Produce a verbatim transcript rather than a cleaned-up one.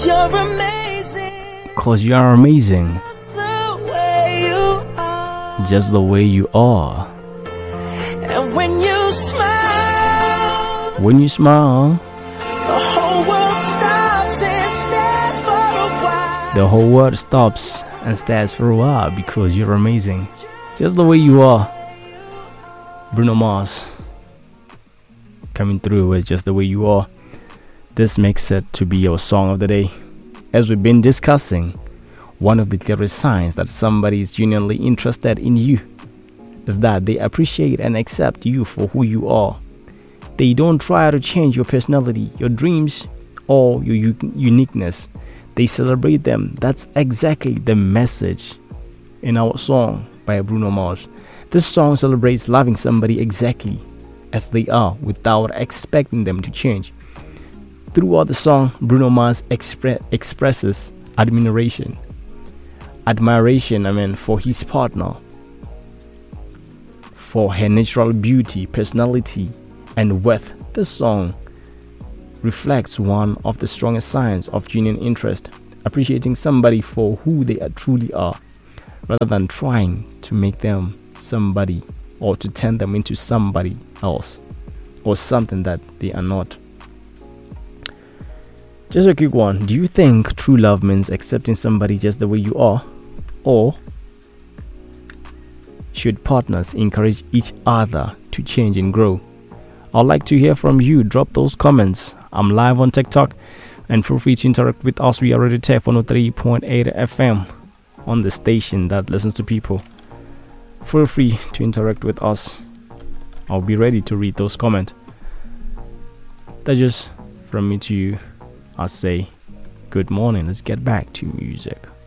You're amazing. Cause you are amazing. Just the way you are. Just the way you are. And when you smile, When you smile, the whole world stops and stares for a while. the whole world stops and stares for a while because you're amazing. Just the way you are. Bruno Mars coming through with Just the Way You Are. This makes it to be our song of the day. As we've been discussing, one of the clearest signs that somebody is genuinely interested in you is that they appreciate and accept you for who you are. They don't try to change your personality, your dreams, or your u- uniqueness. They celebrate them. That's exactly the message in our song by Bruno Mars. This song celebrates loving somebody exactly as they are without expecting them to change. Throughout the song, Bruno Mars expre- expresses admiration. Admiration, I mean, for his partner, for her natural beauty, personality, and worth. This song reflects one of the strongest signs of genuine interest, appreciating somebody for who they are, truly are, rather than trying to make them somebody or to turn them into somebody else or something that they are not. Just a quick one. Do you think true love means accepting somebody just the way you are? Or should partners encourage each other to change and grow? I'd like to hear from you. Drop those comments. I'm live on TikTok and feel free to interact with us. We are already Tech one oh three point eight F M on the station that listens to people. Feel free to interact with us. I'll be ready to read those comments. That's just from me to you. I say good morning. Let's get back to music.